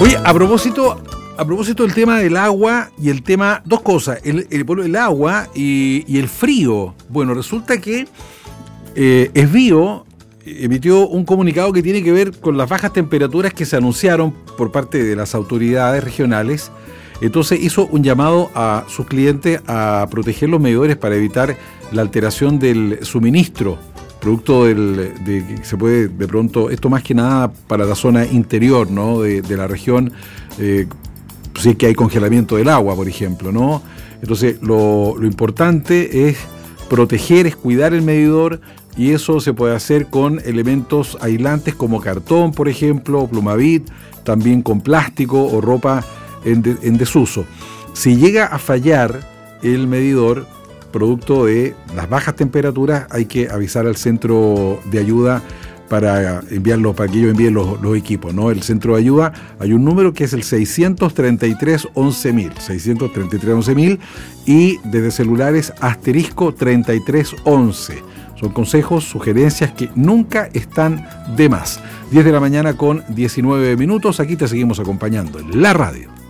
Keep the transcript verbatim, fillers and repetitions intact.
Oye, a propósito, a propósito del tema del agua y el tema, dos cosas, el, el, el agua y, y el frío. Bueno, resulta que eh, Esbio emitió un comunicado que tiene que ver con las bajas temperaturas que se anunciaron por parte de las autoridades regionales. Entonces hizo un llamado a sus clientes a proteger los medidores para evitar la alteración del suministro, producto del, de que se puede de pronto, esto más que nada para la zona interior, ¿no? de, de la región, eh, si es que hay congelamiento del agua, por ejemplo, ¿no? Entonces lo, lo importante es proteger, es cuidar el medidor, y eso se puede hacer con elementos aislantes como cartón, por ejemplo, plumavit, también con plástico o ropa en, de, en desuso. Si llega a fallar el medidor, producto de las bajas temperaturas, hay que avisar al centro de ayuda para enviarlos, para que ellos envíen los, los equipos, ¿no? El centro de ayuda, hay un número que es el seiscientos treinta y tres once mil, seiscientos treinta y tres once mil, y desde celulares asterisco treinta y tres once. Son consejos, sugerencias que nunca están de más. diez de la mañana con diecinueve minutos, aquí te seguimos acompañando en la radio.